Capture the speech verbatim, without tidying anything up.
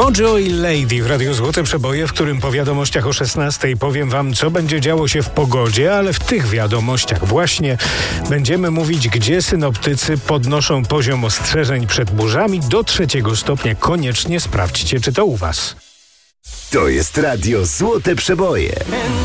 Mojo i Lady w Radiu Złote Przeboje, w którym po wiadomościach o szesnastej powiem wam, co będzie działo się w pogodzie, ale w tych wiadomościach właśnie będziemy mówić, gdzie synoptycy podnoszą poziom ostrzeżeń przed burzami do trzeciego stopnia. Koniecznie sprawdźcie, czy to u was. To jest Radio Złote Przeboje.